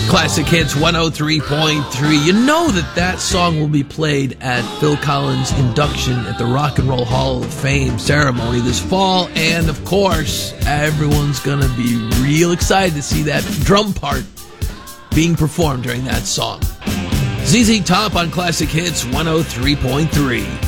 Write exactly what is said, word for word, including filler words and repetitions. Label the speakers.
Speaker 1: Classic Hits one oh three point three. You know that that song will be played at Phil Collins' induction at the Rock and Roll Hall of Fame ceremony this fall. And, of course, everyone's going to be real excited to see that drum part being performed during that song. Z Z Top on Classic Hits one oh three point three.